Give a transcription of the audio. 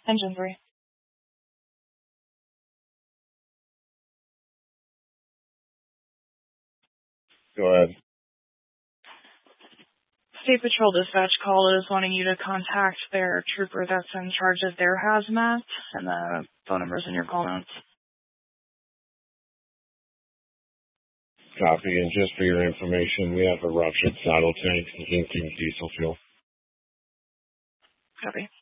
Engine 3. Go ahead. State Patrol dispatch call is wanting you to contact their trooper that's in charge of their hazmat, and the phone number's in your call notes. Copy, and just for your information, we have a ruptured saddle tank leaking diesel fuel. Copy.